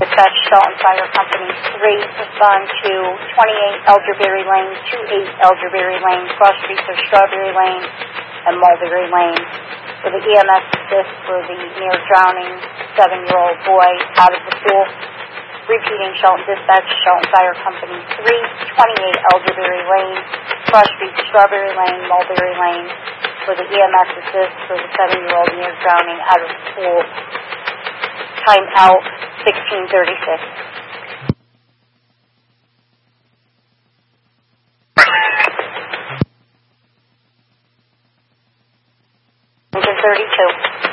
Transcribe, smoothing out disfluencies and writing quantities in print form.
Dispatch, Shelton Fire Company 3, respond to 28 Elderberry Lane, 28 Elderberry Lane, cross streets of Strawberry Lane and Mulberry Lane. For the EMS assist for the near drowning 7-year-old boy out of the pool. Repeating, Shelton Dispatch, Shelton Fire Company 3, 28 Elderberry Lane, cross streets Strawberry Lane, Mulberry Lane. For the EMS assist for the 7-year-old near drowning out of the pool. Time out 16:36. 32.